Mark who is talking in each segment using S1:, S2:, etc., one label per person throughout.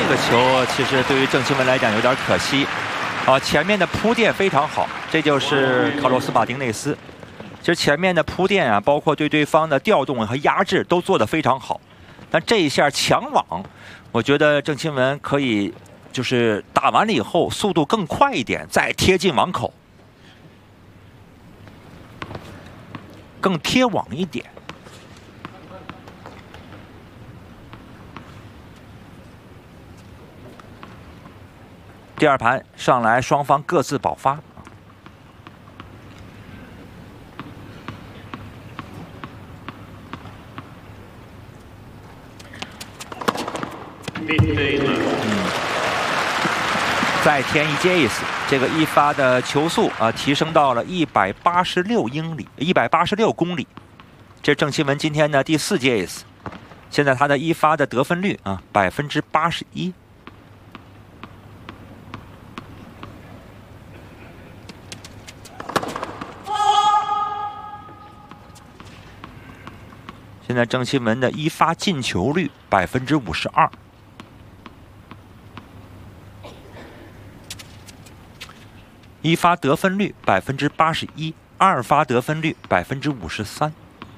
S1: 个球其实对于郑钦文来讲有点可惜。前面的铺垫非常好，这就是卡洛斯·马丁内斯。其实前面的铺垫啊，包括对对方的调动和压制都做得非常好。但这一下抢网，我觉得郑钦文可以就是打完了以后速度更快一点，再贴近网口，更贴网一点。第二盘上来，双方各自保发。再添一阶意思，这个一发的球速啊提升到了186公里。这是郑钦文今天的第4阶意思。现在他的一发的得分率啊81%。现在郑钦文的一发进球率52%，一发得分率81%，二发得分率53%。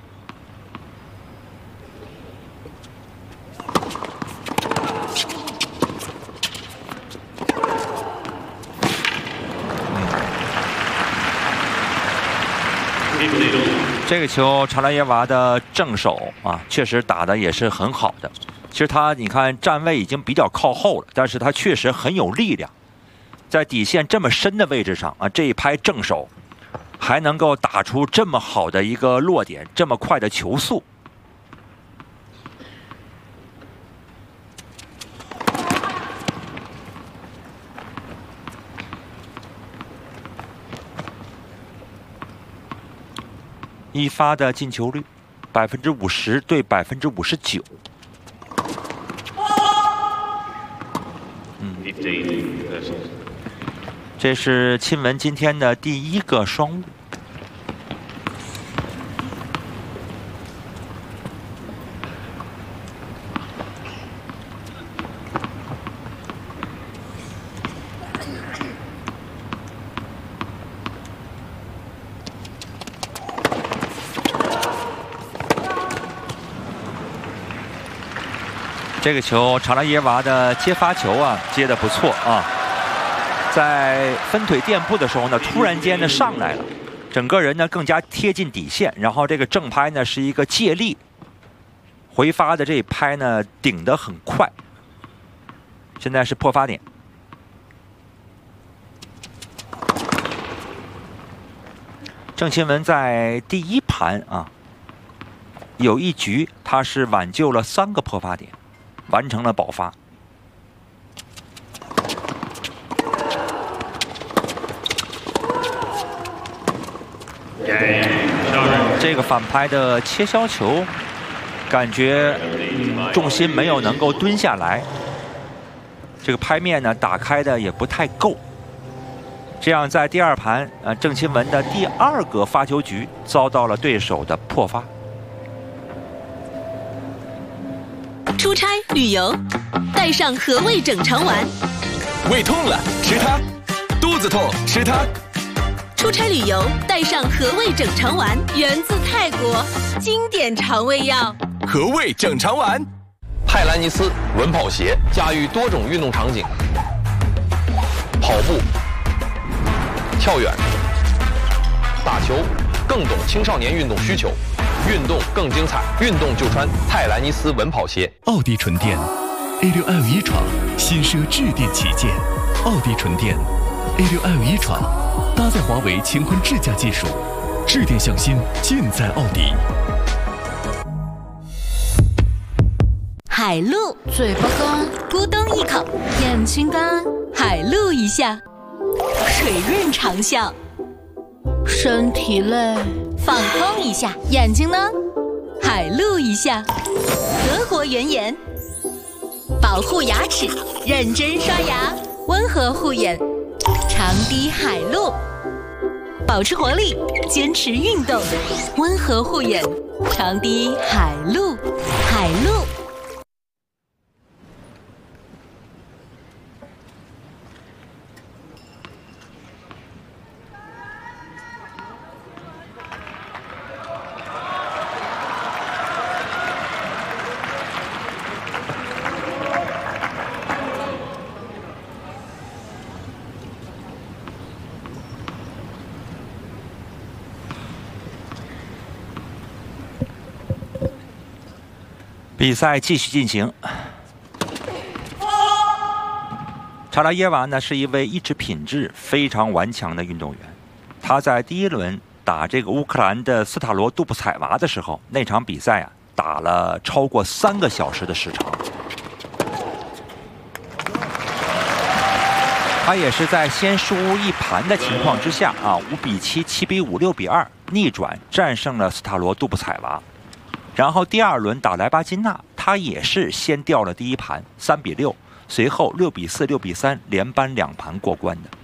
S1: 这个球查拉耶娃的正手啊，确实打的也是很好的。其实他你看站位已经比较靠后了，但是他确实很有力量，在底线这么深的位置上啊，这一拍正手还能够打出这么好的一个落点，这么快的球速。一发的进球率50%对59%。这是钦文今天的第1个双误。这个球查拉耶娃的接发球啊，接得不错啊，在分腿垫步的时候呢，突然间呢上来了，整个人呢更加贴近底线，然后这个正拍呢是一个借力回发的这一拍呢顶得很快，现在是破发点。郑钦文在第1盘啊，有一局他是挽救了3个破发点。完成了保发。这个反拍的切削球，感觉重心没有能够蹲下来，这个拍面呢打开的也不太够。这样在第2盘，郑钦文的第2个发球局遭到了对手的破发。
S2: 出差旅游，带上和味整肠丸。
S3: 胃痛了吃它，肚子痛吃它。
S2: 出差旅游，带上和味整肠丸，源自泰国，经典肠胃药。
S3: 和味整肠丸，
S4: 泰兰尼斯稳跑鞋驾驭多种运动场景，跑步、跳远、打球，更懂青少年运动需求。运动更精彩，运动就穿泰兰尼斯稳跑鞋。
S5: 奥迪纯电 A6L 一闯，新奢致电旗舰。奥迪纯电 A6L 一闯，搭载华为乾坤智驾技术，致电向心，尽在奥迪。
S2: 海陆，嘴巴干，咕咚一口；眼睛干，海陆一下；水润长效，身体累，放空一下；眼睛呢，海陆一下；德国原颜，保护牙齿，认真刷牙，温和护眼，长堤海陆，保持活力，坚持运动，温和护眼，长堤海陆，海陆。
S1: 比赛继续进行。查拉耶娃呢是一位意志品质非常顽强的运动员。他在第1轮打这个乌克兰的斯塔罗杜布采娃的时候，那场比赛啊打了超过3个小时的时长。他也是在先输1盘的情况之下啊，5比7、7比5、6比2逆转战胜了斯塔罗杜布采娃。然后第2轮打莱巴金娜，他也是先掉了第1盘3比6，随后6比4、6比3连扳2盘过关的。